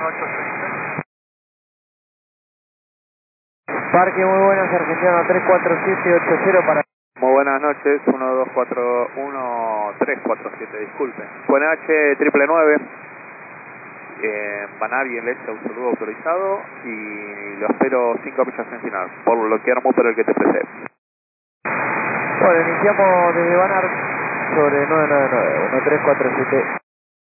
187. Parque, muy buenas, Argentino 34780 para... Muy buenas noches, 1241347, disculpe. Buena H, triple 9. Banavi en Leche, un saludo autorizado y lo espero 5 millas en final, por bloquear motor el que te precede. Bueno, iniciamos desde Banar sobre 999, 1347.